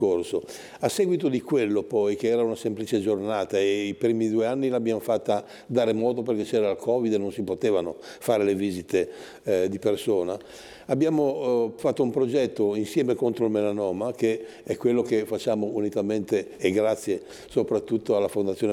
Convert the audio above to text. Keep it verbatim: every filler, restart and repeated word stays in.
corso. A seguito di quello poi, che era una semplice giornata e i primi due anni l'abbiamo fatta da remoto perché c'era il Covid e non si potevano fare le visite eh, di persona, abbiamo eh, fatto un progetto insieme contro il melanoma, che è quello che facciamo unitamente e grazie soprattutto alla Fondazione